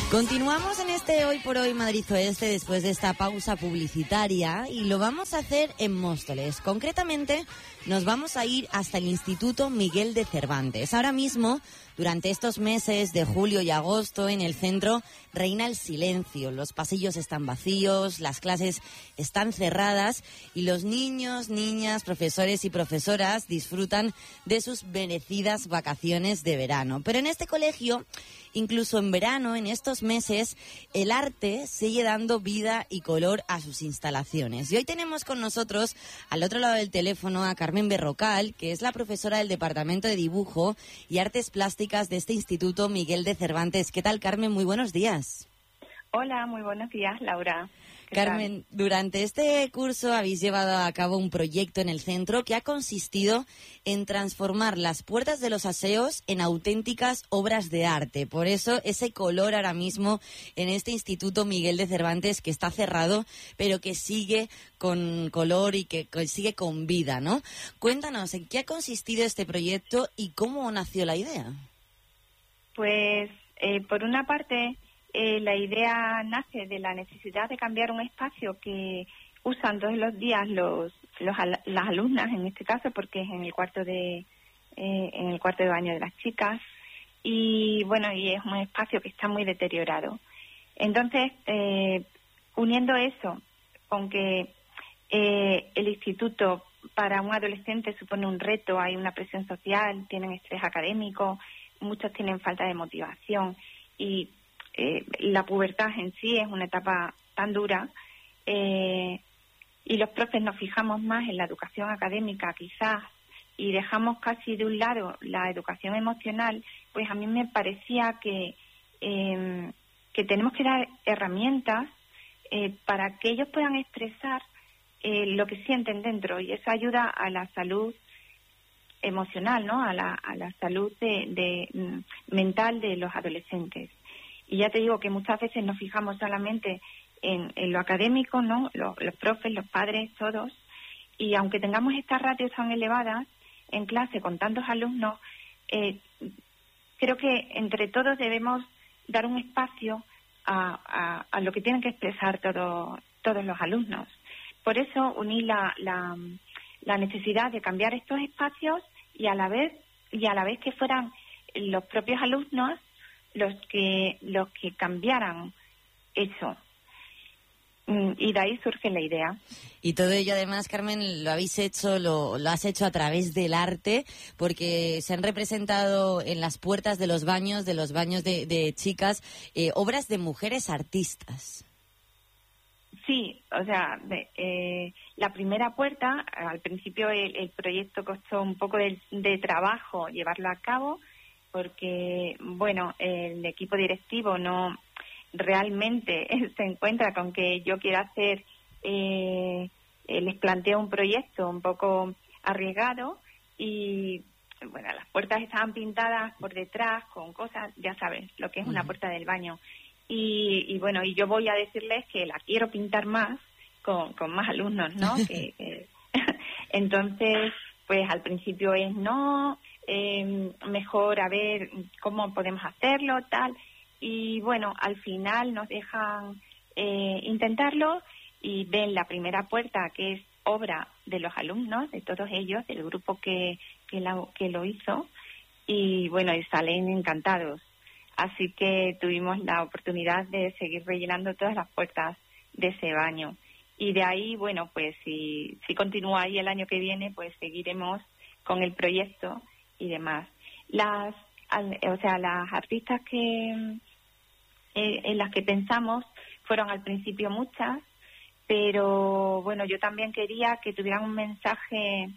Continuamos en este Hoy por Hoy Madrid Oeste después de esta pausa publicitaria y lo vamos a hacer en Móstoles. Concretamente, nos vamos a ir hasta el Instituto Miguel de Cervantes. Ahora mismo, durante estos meses de julio y agosto, en el centro reina el silencio. Los pasillos están vacíos, las clases están cerradas y los niños, niñas, profesores y profesoras disfrutan de sus merecidas vacaciones de verano. Pero en este colegio, incluso en verano, en estos meses, el arte sigue dando vida y color a sus instalaciones. Y hoy tenemos con nosotros, al otro lado del teléfono, a Carmen Berrocal, que es la profesora del Departamento de Dibujo y Artes Plásticas de este Instituto Miguel de Cervantes. ¿Qué tal, Carmen? Muy buenos días. Hola, muy buenos días, Laura. Carmen, durante este curso habéis llevado a cabo un proyecto en el centro que ha consistido en transformar las puertas de los aseos en auténticas obras de arte. Por eso ese color ahora mismo en este Instituto Miguel de Cervantes que está cerrado, pero que sigue con color y que sigue con vida, ¿no? Cuéntanos, ¿en qué ha consistido este proyecto y cómo nació la idea? Pues, por una parte, la idea nace de la necesidad de cambiar un espacio que usan todos los días las alumnas, en este caso, porque es en el cuarto de baño de las chicas, y bueno, y es un espacio que está muy deteriorado. Entonces, uniendo eso con que el instituto para un adolescente supone un reto, hay una presión social, tienen estrés académico, muchos tienen falta de motivación y la pubertad en sí es una etapa tan dura y los profes nos fijamos más en la educación académica quizás y dejamos casi de un lado la educación emocional, pues a mí me parecía que tenemos que dar herramientas para que ellos puedan expresar lo que sienten dentro y eso ayuda a la salud emocional, ¿no? A la salud mental de los adolescentes. Y ya te digo que muchas veces nos fijamos solamente en lo académico, ¿no? Los profes, los padres, todos. Y aunque tengamos estas ratios tan elevadas en clase con tantos alumnos, creo que entre todos debemos dar un espacio a lo que tienen que expresar todos los alumnos. Por eso uní la necesidad de cambiar estos espacios y a la vez que fueran los propios alumnos los que cambiaran eso. Y de ahí surge la idea. Y todo ello, además, Carmen, lo has hecho a través del arte, porque se han representado en las puertas de los baños de chicas, obras de mujeres artistas. Sí, o sea, la primera puerta, al principio el proyecto costó un poco de trabajo llevarlo a cabo, porque, bueno, el equipo directivo no realmente se encuentra con que yo quiero hacer, les planteo un proyecto un poco arriesgado y, bueno, las puertas estaban pintadas por detrás con cosas, ya sabes, lo que es una puerta del baño. Y bueno, y yo voy a decirles que la quiero pintar más con más alumnos, ¿no? Entonces, pues al principio es no, mejor a ver cómo podemos hacerlo, tal. Y bueno, al final nos dejan intentarlo y ven la primera puerta, que es obra de los alumnos, de todos ellos, del grupo que lo hizo, y bueno, y salen encantados. Así que tuvimos la oportunidad de seguir rellenando todas las puertas de ese baño. Y de ahí, bueno, pues si continúa ahí el año que viene, pues seguiremos con el proyecto y demás. Las artistas en las que pensamos fueron al principio muchas, pero bueno, yo también quería que tuvieran un mensaje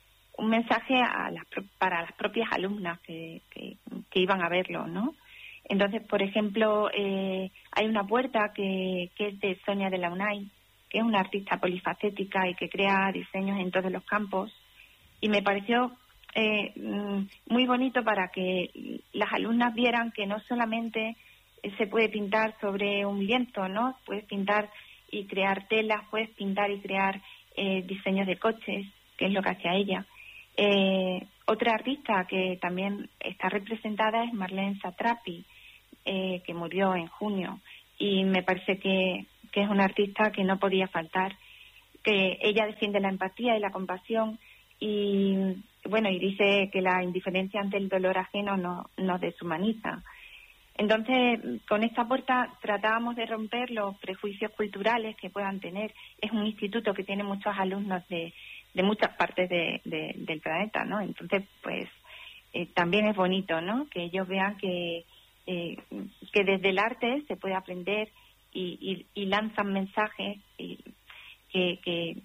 para las propias alumnas que iban a verlo, ¿no? Entonces, por ejemplo, hay una puerta que es de Sonia de la UNAI, que es una artista polifacética y que crea diseños en todos los campos, y me pareció muy bonito para que las alumnas vieran que no solamente se puede pintar sobre un lienzo, ¿no? Puedes pintar y crear telas, puedes pintar y crear diseños de coches, que es lo que hacía ella. Otra artista que también está representada es Marlene Satrapi, que murió en junio, y me parece que es una artista que no podía faltar, que ella defiende la empatía y la compasión, y bueno, y dice que la indiferencia ante el dolor ajeno nos deshumaniza. Entonces, con esta puerta tratábamos de romper los prejuicios culturales que puedan tener. Es un instituto que tiene muchos alumnos de muchas partes del planeta, ¿no? Entonces, pues, también es bonito, ¿no? Que ellos vean que desde el arte se puede aprender y lanzan mensajes que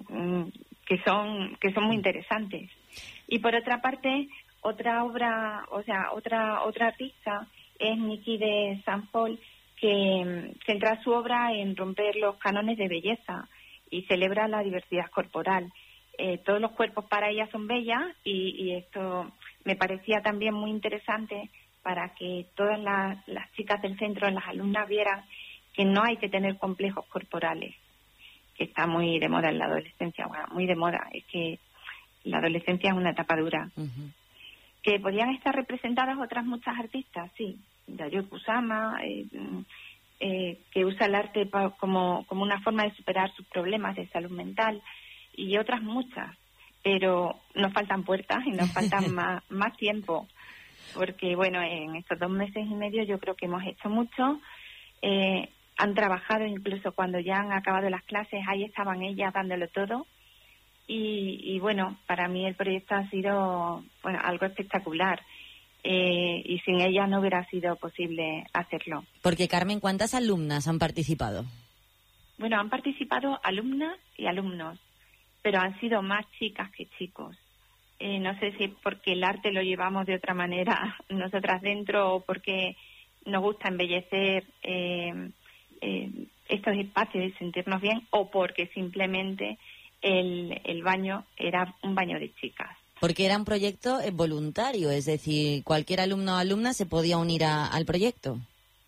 son muy interesantes. Y por otra parte, otra obra, o sea, otra artista es Niki de Saint Paul, que centra su obra en romper los cánones de belleza y celebra la diversidad corporal. Todos los cuerpos para ella son bellas, y esto me parecía también muy interesante para que todas las chicas del centro, las alumnas, vieran que no hay que tener complejos corporales, que está muy de moda en la adolescencia. Bueno, muy de moda, es que la adolescencia es una etapa dura. Uh-huh. Que podían estar representadas otras muchas artistas, sí, Yayoi Kusama, que usa el arte como una forma de superar sus problemas de salud mental, y otras muchas, pero nos faltan puertas y nos faltan más tiempo, porque bueno, en estos 2 meses y medio yo creo que hemos hecho mucho. Han trabajado incluso cuando ya han acabado las clases, ahí estaban ellas dándolo todo. Y bueno, para mí el proyecto ha sido algo espectacular, y sin ella no hubiera sido posible hacerlo. Porque, Carmen, ¿cuántas alumnas han participado? Bueno, han participado alumnas y alumnos, pero han sido más chicas que chicos. No sé si porque el arte lo llevamos de otra manera nosotras dentro, o porque nos gusta embellecer estos espacios y sentirnos bien, o porque simplemente el baño era un baño de chicas. Porque era un proyecto voluntario, es decir, cualquier alumno o alumna se podía unir al proyecto.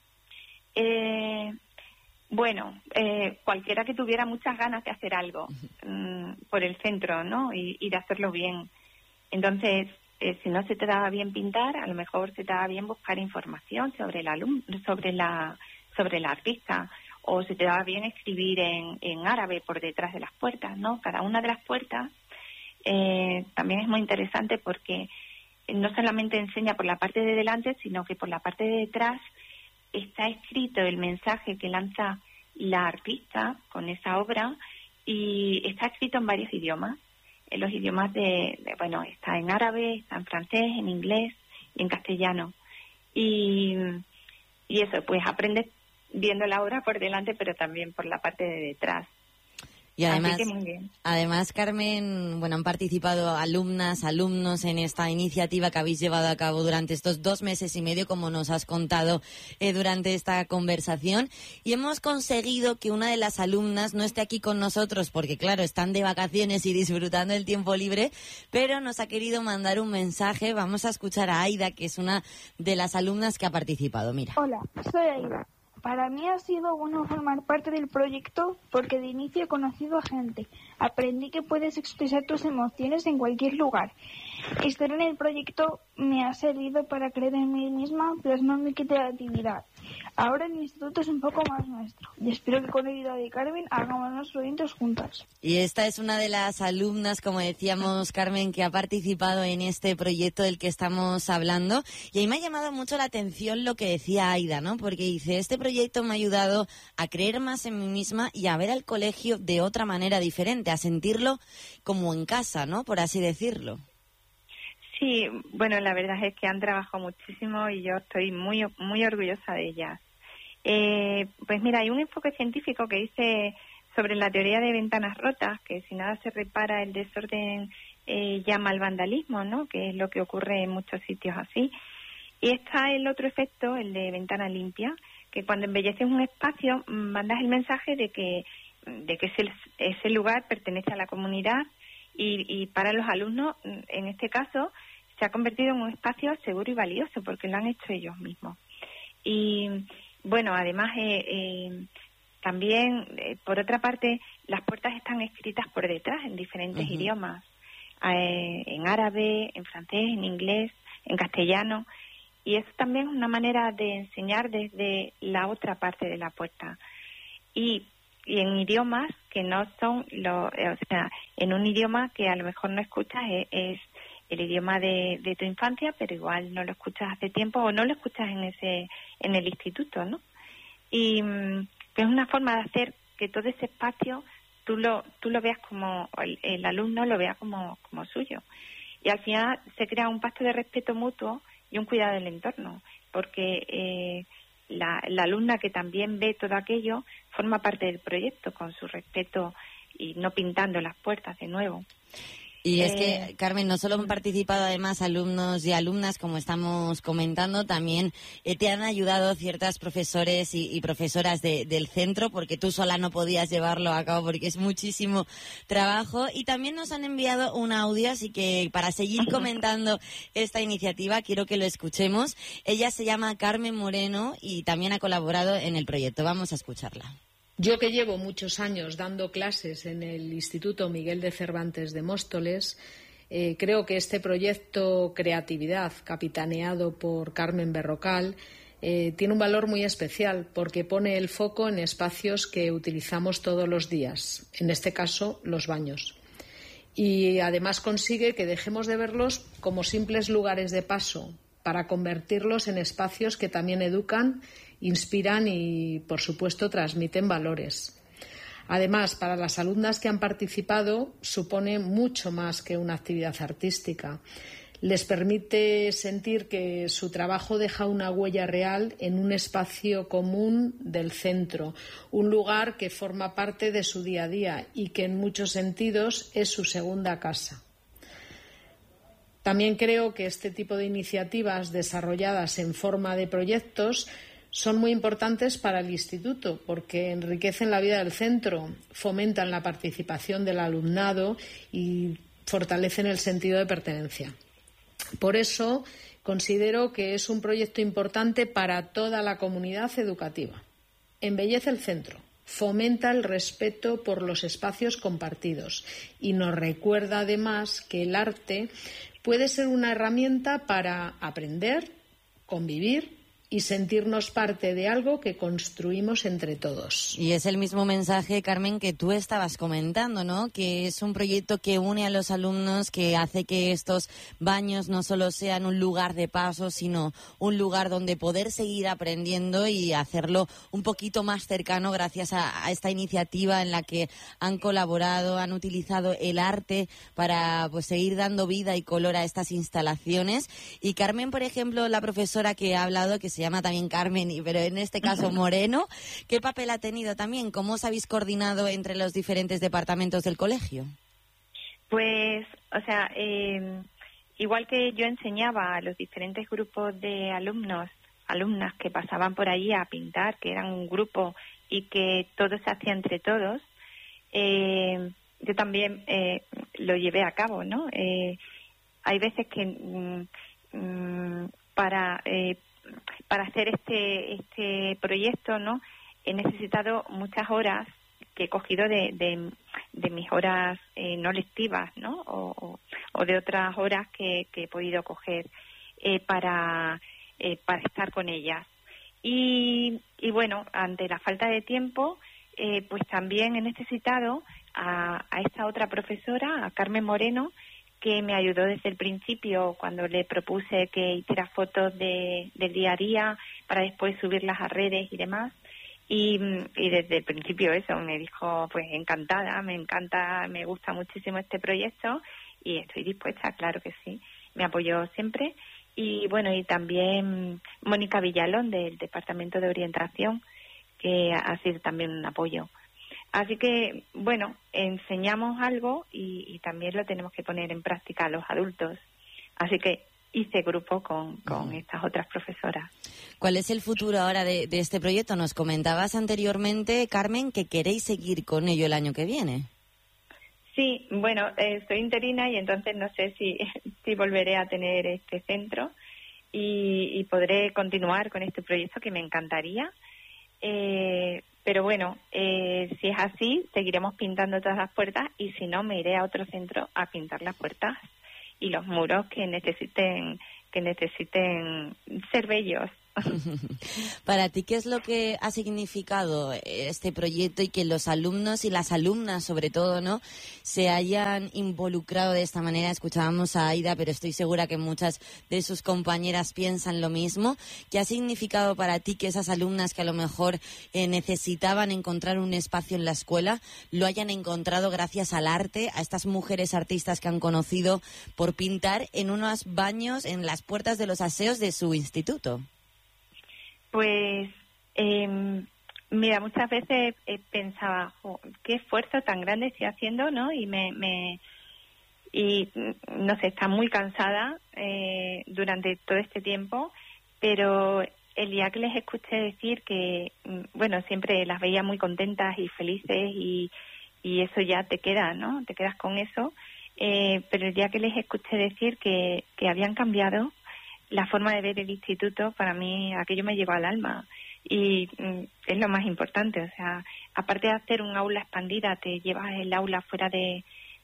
Cualquiera que tuviera muchas ganas de hacer algo por el centro, ¿no? Y de hacerlo bien. Entonces, si no se te daba bien pintar, a lo mejor se te daba bien buscar información sobre el alumno, sobre la artista, o se te daba bien escribir en árabe por detrás de las puertas, ¿no? Cada una de las puertas también es muy interesante, porque no solamente enseña por la parte de delante, sino que por la parte de detrás está escrito el mensaje que lanza la artista con esa obra, y está escrito en varios idiomas. En los idiomas está en árabe, está en francés, en inglés y en castellano. Y eso, pues aprendes viendo la obra por delante, pero también por la parte de detrás. Y además, así que muy bien. Además, Carmen, han participado alumnas, alumnos en esta iniciativa que habéis llevado a cabo durante estos 2 meses y medio, como nos has contado durante esta conversación, y hemos conseguido que una de las alumnas no esté aquí con nosotros porque, claro, están de vacaciones y disfrutando del tiempo libre, pero nos ha querido mandar un mensaje. Vamos a escuchar a Aida, que es una de las alumnas que ha participado. Mira. Hola, soy Aida. Para mí ha sido bueno formar parte del proyecto porque de inicio he conocido a gente. Aprendí que puedes expresar tus emociones en cualquier lugar. Estar en el proyecto me ha servido para creer en mí misma, plasmar mi creatividad. Ahora el instituto es un poco más nuestro y espero que con la ayuda de Carmen hagamos los proyectos juntas. Y esta es una de las alumnas, como decíamos, Carmen, que ha participado en este proyecto del que estamos hablando. Y ahí me ha llamado mucho la atención lo que decía Aida, ¿no? Porque dice, este proyecto me ha ayudado a creer más en mí misma y a ver al colegio de otra manera diferente, a sentirlo como en casa, ¿no? Por así decirlo. Sí, bueno, la verdad es que han trabajado muchísimo y yo estoy muy, muy orgullosa de ellas. Pues mira, hay un enfoque científico que dice sobre la teoría de ventanas rotas, que si nada se repara el desorden llama al vandalismo, ¿no? Que es lo que ocurre en muchos sitios así. Y está el otro efecto, el de ventana limpia, que cuando embelleces un espacio mandas el mensaje de que ese lugar pertenece a la comunidad y para los alumnos, en este caso, se ha convertido en un espacio seguro y valioso porque lo han hecho ellos mismos. Y bueno, además también, por otra parte, las puertas están escritas por detrás en diferentes idiomas, en árabe, en francés, en inglés, en castellano. Y eso también es una manera de enseñar desde la otra parte de la puerta. Y en idiomas que no son, en un idioma que a lo mejor no escuchas, es el idioma de tu infancia, pero igual no lo escuchas hace tiempo o no lo escuchas en el instituto, ¿no? Y que es una forma de hacer que todo ese espacio tú lo veas como, el alumno lo vea como suyo. Y al final se crea un pacto de respeto mutuo y un cuidado del entorno, porque la alumna que también ve todo aquello forma parte del proyecto con su respeto y no pintando las puertas de nuevo. Y es que, Carmen, no solo han participado además alumnos y alumnas, como estamos comentando, también te han ayudado ciertas profesores y profesoras del centro, porque tú sola no podías llevarlo a cabo porque es muchísimo trabajo. Y también nos han enviado un audio, así que para seguir comentando esta iniciativa quiero que lo escuchemos. Ella se llama Carmen Moreno y también ha colaborado en el proyecto. Vamos a escucharla. Yo, que llevo muchos años dando clases en el Instituto Miguel de Cervantes de Móstoles, creo que este proyecto Creatividad, capitaneado por Carmen Berrocal, tiene un valor muy especial porque pone el foco en espacios que utilizamos todos los días, en este caso los baños. Y además consigue que dejemos de verlos como simples lugares de paso para convertirlos en espacios que también educan, inspiran y, por supuesto, transmiten valores. Además, para las alumnas que han participado, supone mucho más que una actividad artística. Les permite sentir que su trabajo deja una huella real en un espacio común del centro, un lugar que forma parte de su día a día y que en muchos sentidos es su segunda casa. También creo que este tipo de iniciativas desarrolladas en forma de proyectos son muy importantes para el instituto porque enriquecen la vida del centro, fomentan la participación del alumnado y fortalecen el sentido de pertenencia. Por eso considero que es un proyecto importante para toda la comunidad educativa. Embellece el centro, fomenta el respeto por los espacios compartidos y nos recuerda además que el arte puede ser una herramienta para aprender, convivir y sentirnos parte de algo que construimos entre todos. Y es el mismo mensaje, Carmen, que tú estabas comentando, ¿no? Que es un proyecto que une a los alumnos, que hace que estos baños no solo sean un lugar de paso, sino un lugar donde poder seguir aprendiendo y hacerlo un poquito más cercano gracias a esta iniciativa en la que han colaborado, han utilizado el arte para pues seguir dando vida y color a estas instalaciones. Y Carmen, por ejemplo, la profesora que ha hablado, que se llama también Carmen, pero en este caso Moreno, ¿qué papel ha tenido también? ¿Cómo os habéis coordinado entre los diferentes departamentos del colegio? Pues, igual que yo enseñaba a los diferentes grupos de alumnas que pasaban por allí a pintar, que eran un grupo y que todo se hacía entre todos, yo también lo llevé a cabo, ¿no? Hay veces que para hacer este proyecto, ¿no? He necesitado muchas horas que he cogido de mis horas no lectivas, ¿no? O de otras horas que he podido coger para estar con ellas. Y bueno, ante la falta de tiempo, pues también he necesitado a esta otra profesora, a Carmen Moreno, que me ayudó desde el principio cuando le propuse que hiciera fotos del día a día para después subirlas a redes y demás. Y desde el principio eso, me dijo, pues encantada, me encanta, me gusta muchísimo este proyecto y estoy dispuesta, claro que sí. Me apoyó siempre. Y bueno, y también Mónica Villalón del Departamento de Orientación, que ha sido también un apoyo. Así que, bueno, enseñamos algo y también lo tenemos que poner en práctica a los adultos. Así que hice grupo con estas otras profesoras. ¿Cuál es el futuro ahora de este proyecto? Nos comentabas anteriormente, Carmen, que queréis seguir con ello el año que viene. Sí, bueno, soy interina y entonces no sé si volveré a tener este centro y podré continuar con este proyecto que me encantaría. Pero bueno, si es así, seguiremos pintando todas las puertas y si no, me iré a otro centro a pintar las puertas y los muros que necesiten que necesiten ser bellos. Para ti, ¿qué es lo que ha significado este proyecto y que los alumnos y las alumnas, sobre todo, ¿no?, se hayan involucrado de esta manera? Escuchábamos a Aida, pero estoy segura que muchas de sus compañeras piensan lo mismo. ¿Qué ha significado para ti que esas alumnas que a lo mejor necesitaban encontrar un espacio en la escuela lo hayan encontrado gracias al arte, a estas mujeres artistas que han conocido por pintar en unos baños en las puertas de los aseos de su instituto? Pues, mira, muchas veces pensaba, qué esfuerzo tan grande estoy haciendo, ¿no? Y no sé, está muy cansada durante todo este tiempo, pero el día que les escuché decir que, bueno, siempre las veía muy contentas y felices y eso ya te queda, ¿no? Te quedas con eso, pero el día que les escuché decir que habían cambiado la forma de ver el instituto, para mí aquello me llegó al alma y es lo más importante. O sea, aparte de hacer un aula expandida, te llevas el aula fuera de,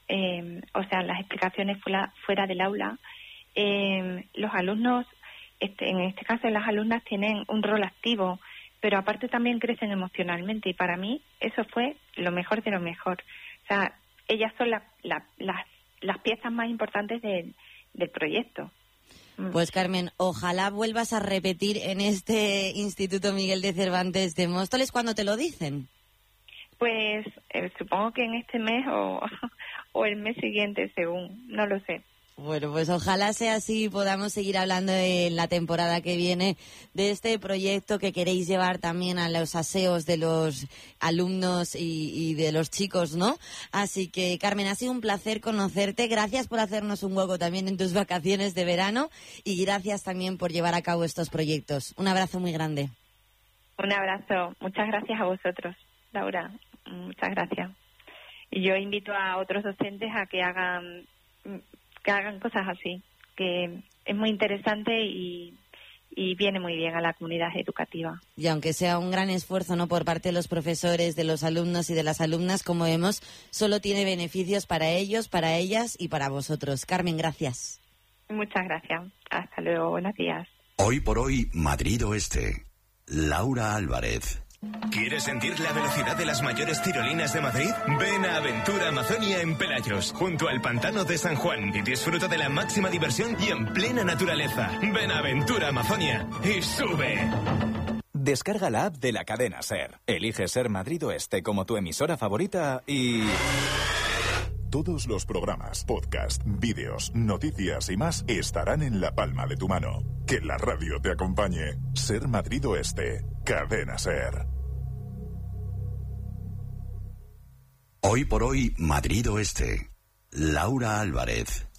las explicaciones fuera del aula. Los alumnos, en este caso las alumnas, tienen un rol activo, pero aparte también crecen emocionalmente y para mí eso fue lo mejor de lo mejor. O sea, ellas son las piezas más importantes del proyecto. Pues Carmen, ojalá vuelvas a repetir en este Instituto Miguel de Cervantes de Móstoles. ¿Cuándo te lo dicen? Pues supongo que en este mes o el mes siguiente, según, no lo sé. Bueno, pues ojalá sea así y podamos seguir hablando en la temporada que viene de este proyecto que queréis llevar también a los aseos de los alumnos y de los chicos, ¿no? Así que, Carmen, ha sido un placer conocerte. Gracias por hacernos un hueco también en tus vacaciones de verano y gracias también por llevar a cabo estos proyectos. Un abrazo muy grande. Un abrazo. Muchas gracias a vosotros, Laura. Muchas gracias. Y yo invito a otros docentes a que hagan cosas así, que es muy interesante y viene muy bien a la comunidad educativa. Y aunque sea un gran esfuerzo, ¿no?, por parte de los profesores, de los alumnos y de las alumnas, como vemos, solo tiene beneficios para ellos, para ellas y para vosotros. Carmen, gracias. Muchas gracias. Hasta luego. Buenos días. Hoy por hoy, Madrid Oeste. Laura Álvarez. ¿Quieres sentir la velocidad de las mayores tirolinas de Madrid? Ven a Aventura Amazonia en Pelayos, junto al pantano de San Juan, y disfruta de la máxima diversión y en plena naturaleza. Ven a Aventura Amazonia y sube. Descarga la app de la cadena SER. Elige Ser Madrid Oeste como tu emisora favorita y... Todos los programas, podcast, vídeos, noticias y más estarán en la palma de tu mano. Que la radio te acompañe. Ser Madrid Oeste. Cadena SER. Hoy por hoy, Madrid Oeste. Laura Álvarez.